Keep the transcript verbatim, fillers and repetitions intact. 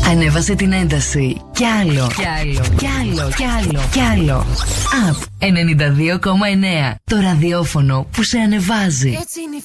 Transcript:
Ανέβασε την ένταση. Κι άλλο. Κι άλλο. Κι άλλο. Κι άλλο. Κι άλλο. Απ ενενήντα δύο κόμμα εννέα. Το ραδιόφωνο που σε ανεβάζει. Έτσι είναι η